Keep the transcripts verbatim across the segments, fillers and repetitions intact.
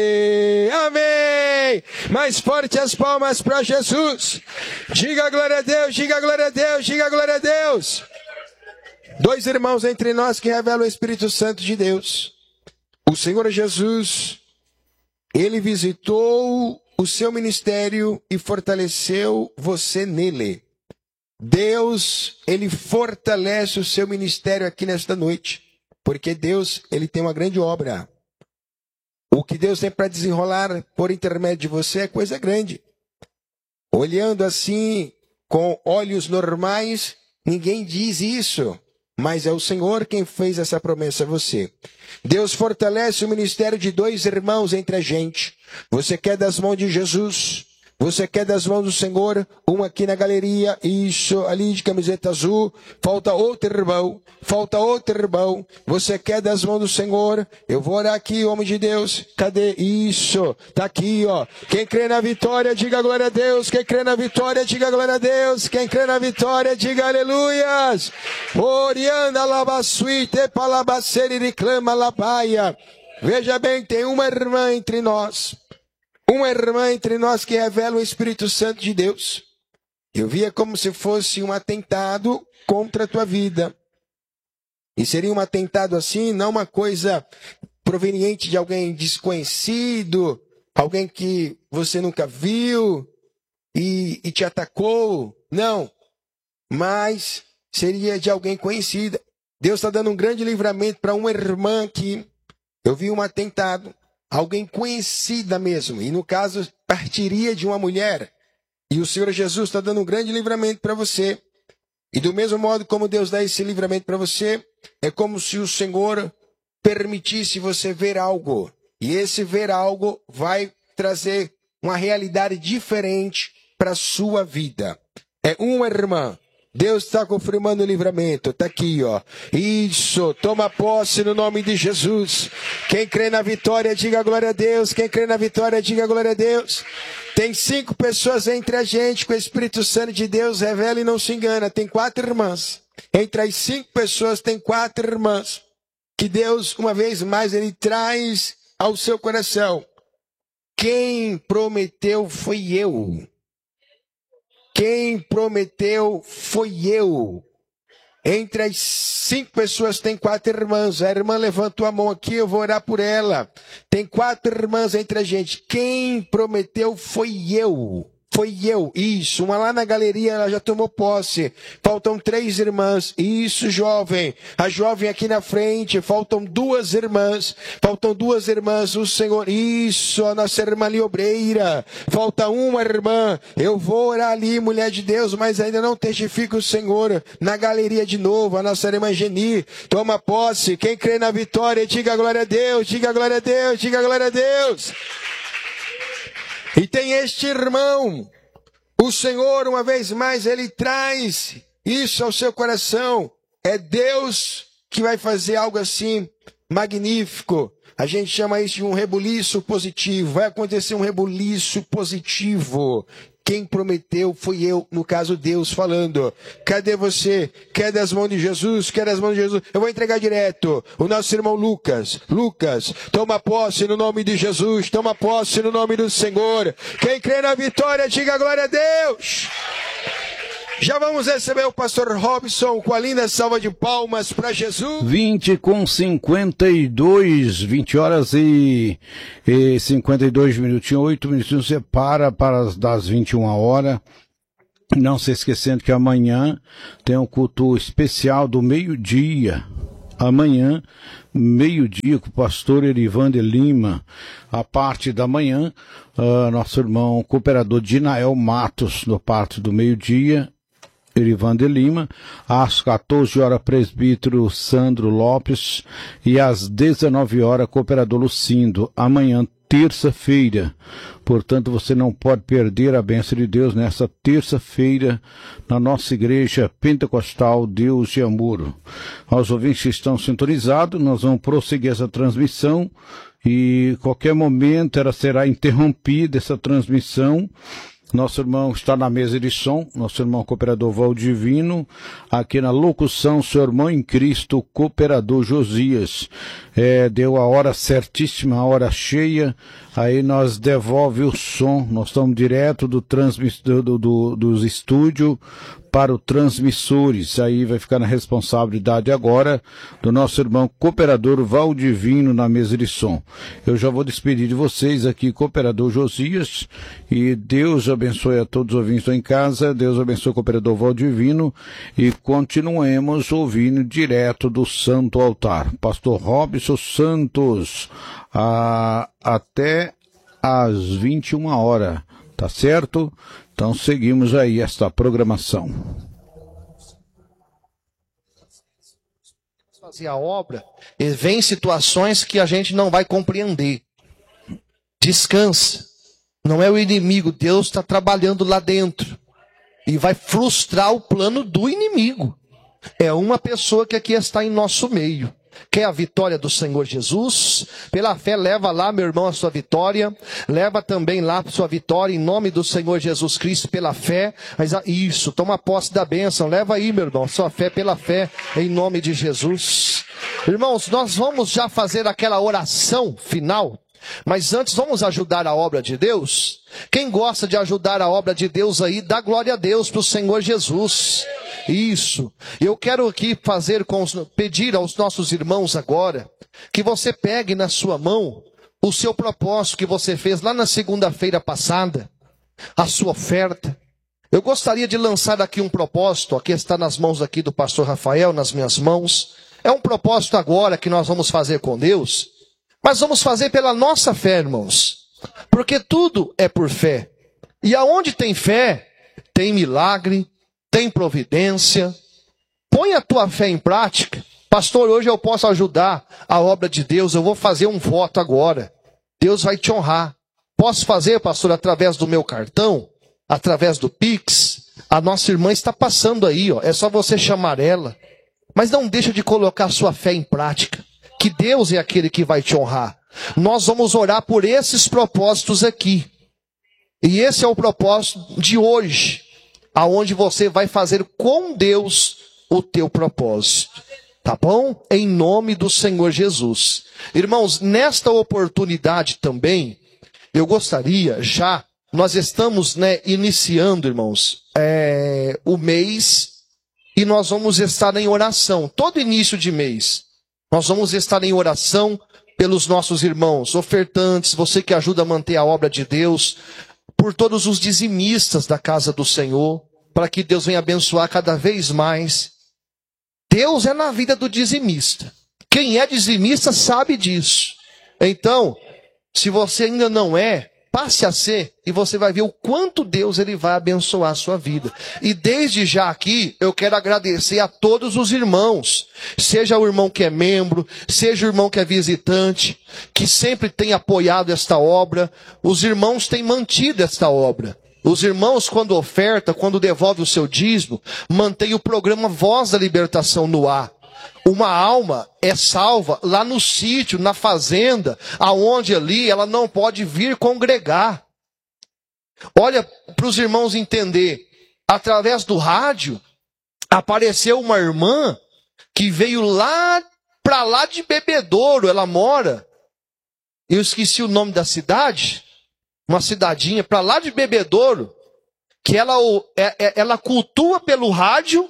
Amém! Mais forte as palmas para Jesus. Diga glória a Deus, diga glória a Deus, diga glória a Deus. Dois irmãos entre nós que revelam o Espírito Santo de Deus. O Senhor Jesus, Ele visitou o seu ministério e fortaleceu você nele. Deus, Ele fortalece o seu ministério aqui nesta noite. Porque Deus, Ele tem uma grande obra. O que Deus tem para desenrolar por intermédio de você é coisa grande. Olhando assim, com olhos normais, ninguém diz isso. Mas é o Senhor quem fez essa promessa a você. Deus fortalece o ministério de dois irmãos entre a gente. Você quer das mãos de Jesus? Você quer das mãos do Senhor? Um aqui na galeria, isso, ali de camiseta azul. Falta outro irmão, falta outro irmão. Você quer das mãos do Senhor? Eu vou orar aqui, homem de Deus. Cadê? Isso, tá aqui, ó. Quem crê na vitória, diga glória a Deus. Quem crê na vitória, diga glória a Deus. Quem crê na vitória, diga aleluias. Orianda labasuite palabaceri reclama labaia. Veja bem, tem uma irmã entre nós. Uma irmã entre nós que revela o Espírito Santo de Deus. Eu via como se fosse um atentado contra a tua vida. E seria um atentado assim, não uma coisa proveniente de alguém desconhecido, alguém que você nunca viu e, e te atacou. Não, mas seria de alguém conhecida. Deus está dando um grande livramento para uma irmã aqui. Eu vi um atentado. Alguém conhecida mesmo, e no caso, partiria de uma mulher. E o Senhor Jesus está dando um grande livramento para você. E do mesmo modo como Deus dá esse livramento para você, é como se o Senhor permitisse você ver algo. E esse ver algo vai trazer uma realidade diferente para a sua vida. É uma irmã. Deus está confirmando o livramento. Está aqui, ó. Isso. Toma posse no nome de Jesus. Quem crê na vitória, diga glória a Deus. Quem crê na vitória, diga glória a Deus. Tem cinco pessoas entre a gente com o Espírito Santo de Deus. Revela e não se engana. Tem quatro irmãs. Entre as cinco pessoas tem quatro irmãs. Que Deus, uma vez mais, Ele traz ao seu coração. Quem prometeu foi eu. Quem prometeu foi eu. Entre as cinco pessoas tem quatro irmãs. A irmã levantou a mão aqui, eu vou orar por ela. Tem quatro irmãs entre a gente. Quem prometeu foi eu. Foi eu, isso, uma lá na galeria, ela já tomou posse. Faltam três irmãs, isso, jovem. A jovem aqui na frente, faltam duas irmãs. Faltam duas irmãs, o Senhor, isso, a nossa irmã ali, obreira. Falta uma irmã, eu vou orar ali, mulher de Deus, mas ainda não testifica o Senhor. Na galeria de novo, a nossa irmã Geni, toma posse. Quem crê na vitória, diga glória a Deus, diga glória a Deus, diga glória a Deus. E tem este irmão, o Senhor, uma vez mais, Ele traz isso ao seu coração. É Deus que vai fazer algo assim, magnífico. A gente chama isso de um rebuliço positivo. Vai acontecer um rebuliço positivo. Quem prometeu foi eu, no caso Deus falando. Cadê você? Quer das mãos de Jesus? Quer das mãos de Jesus? Eu vou entregar direto. O nosso irmão Lucas. Lucas, toma posse no nome de Jesus. Toma posse no nome do Senhor. Quem crê na vitória, diga glória a Deus. Já vamos receber o pastor Robson com a linda salva de palmas para Jesus. vinte com cinquenta e dois, vinte horas e, e cinquenta e dois minutinhos, oito minutinhos, você para para as das vinte e uma horas. Não se esquecendo que amanhã tem um culto especial do meio-dia. Amanhã, meio-dia, com o pastor Erivander Lima. A parte da manhã, uh, nosso irmão cooperador Dinael Matos, no parte do meio-dia. Erivander Lima, às quatorze horas, presbítero Sandro Lopes, e às dezenove horas, cooperador Lucindo. Amanhã, terça-feira. Portanto, você não pode perder a bênção de Deus nessa terça-feira, na nossa igreja pentecostal Deus de Amor. Aos ouvintes que estão sintonizados, nós vamos prosseguir essa transmissão, e qualquer momento ela será interrompida, essa transmissão, Nosso irmão está na mesa de som, nosso irmão cooperador Valdivino, aqui na locução, seu irmão em Cristo, cooperador Josias. É, deu a hora certíssima, a hora cheia, aí nós devolve o som, nós estamos direto do transmiss, do, do, do, dos estúdios para o transmissores, aí vai ficar na responsabilidade agora do nosso irmão cooperador Valdivino na mesa de som. Eu já vou despedir de vocês aqui, cooperador Josias, e Deus abençoe a todos os ouvintes em casa, Deus abençoe o cooperador Valdivino, e continuemos ouvindo direto do Santo Altar. Pastor Robson Santos, a, até às vinte e uma horas, tá certo? Então seguimos aí esta programação. Fazer a obra, e vem situações que a gente não vai compreender. Descansa. Não é o inimigo, Deus está trabalhando lá dentro. E vai frustrar o plano do inimigo. É uma pessoa que aqui está em nosso meio. Quer a vitória do Senhor Jesus? Pela fé, leva lá, meu irmão, a sua vitória. Leva também lá a sua vitória em nome do Senhor Jesus Cristo, pela fé. Mas, isso, toma posse da bênção. Leva aí, meu irmão, sua fé pela fé, em nome de Jesus. Irmãos, nós vamos já fazer aquela oração final. Mas antes, vamos ajudar a obra de Deus? Quem gosta de ajudar a obra de Deus aí, dá glória a Deus para o Senhor Jesus. Isso. Eu quero aqui fazer com os, pedir aos nossos irmãos agora, que você pegue na sua mão o seu propósito que você fez lá na segunda-feira passada, a sua oferta. Eu gostaria de lançar aqui um propósito, aqui está nas mãos aqui do pastor Rafael, nas minhas mãos. É um propósito agora que nós vamos fazer com Deus. Mas vamos fazer pela nossa fé, irmãos. Porque tudo é por fé. E aonde tem fé, tem milagre, tem providência. Põe a tua fé em prática. Pastor, hoje eu posso ajudar a obra de Deus. Eu vou fazer um voto agora. Deus vai te honrar. Posso fazer, pastor, através do meu cartão? Através do Pix? A nossa irmã está passando aí, ó. É só você chamar ela. Mas não deixa de colocar a sua fé em prática. Que Deus é aquele que vai te honrar. Nós vamos orar por esses propósitos aqui. E esse é o propósito de hoje, aonde você vai fazer com Deus o teu propósito. Tá bom? Em nome do Senhor Jesus. Irmãos, nesta oportunidade também, eu gostaria já, nós estamos, né, iniciando, irmãos, é, o mês, e nós vamos estar em oração, todo início de mês. Nós vamos estar em oração pelos nossos irmãos, ofertantes, você que ajuda a manter a obra de Deus, por todos os dizimistas da casa do Senhor, para que Deus venha abençoar cada vez mais. Deus é na vida do dizimista. Quem é dizimista sabe disso. Então, se você ainda não é, passe a ser, e você vai ver o quanto Deus ele vai abençoar a sua vida. E desde já aqui, eu quero agradecer a todos os irmãos, seja o irmão que é membro, seja o irmão que é visitante, que sempre tem apoiado esta obra. Os irmãos têm mantido esta obra. Os irmãos, quando oferta, quando devolve o seu dízimo, mantém o programa Voz da Libertação no ar. Uma alma é salva lá no sítio, na fazenda, aonde ali ela não pode vir congregar. Olha, para os irmãos entender, através do rádio, apareceu uma irmã que veio lá, para lá de Bebedouro, ela mora. Eu esqueci o nome da cidade, uma cidadinha, para lá de Bebedouro, que ela, ela cultua pelo rádio.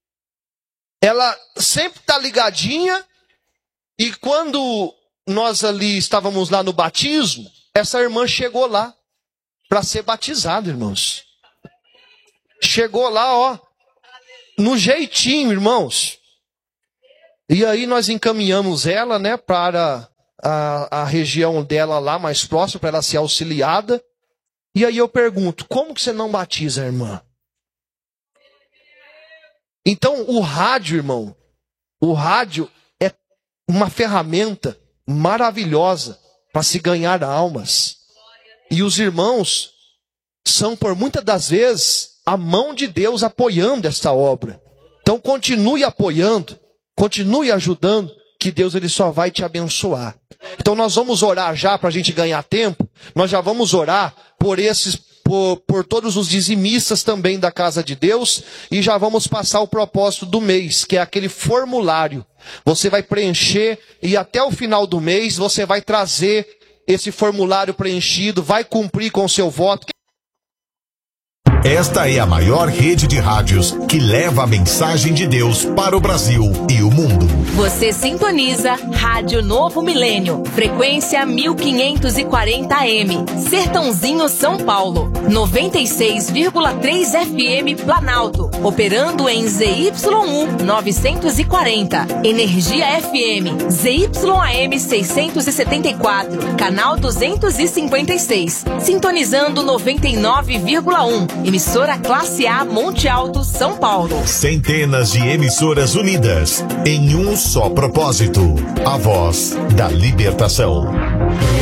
Ela sempre está ligadinha, e quando nós ali estávamos lá no batismo, essa irmã chegou lá para ser batizada, irmãos. Chegou lá, ó, no jeitinho, irmãos. E aí nós encaminhamos ela, né, para a, a região dela lá mais próxima, para ela ser auxiliada. E aí eu pergunto, como que você não batiza a irmã? Então, o rádio, irmão, o rádio é uma ferramenta maravilhosa para se ganhar almas. E os irmãos são, por muitas das vezes, a mão de Deus apoiando esta obra. Então, continue apoiando, continue ajudando, que Deus ele só vai te abençoar. Então, nós vamos orar já para a gente ganhar tempo. Nós já vamos orar por esses por, por todos os dizimistas também da casa de Deus, e já vamos passar o propósito do mês, que é aquele formulário. Você vai preencher e até o final do mês você vai trazer esse formulário preenchido, vai cumprir com o seu voto. Esta é a maior rede de rádios que leva a mensagem de Deus para o Brasil e o mundo. Você sintoniza Rádio Novo Milênio, frequência mil quinhentos e quarenta A M, Sertãozinho, São Paulo, noventa e seis vírgula três F M Planalto, operando em Z Y um novecentos e quarenta, Energia F M, Z Y A M seiscentos e setenta e quatro, canal duzentos e cinquenta e seis, sintonizando noventa e nove vírgula um, emissora Classe A Monte Alto, São Paulo. Centenas de emissoras unidas em um só propósito: a voz da libertação.